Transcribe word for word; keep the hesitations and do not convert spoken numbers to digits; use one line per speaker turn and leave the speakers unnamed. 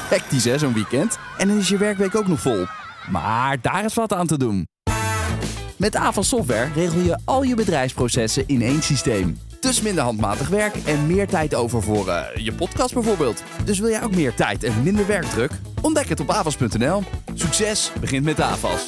Hectisch hè, zo'n weekend. En dan is je werkweek ook nog vol. Maar daar is wat aan te doen. Met Avas Software regel je al je bedrijfsprocessen in één systeem. Dus minder handmatig werk en meer tijd over voor uh, je podcast bijvoorbeeld. Dus wil jij ook meer tijd en minder werkdruk? Ontdek het op avas punt n l. Succes begint met Avas.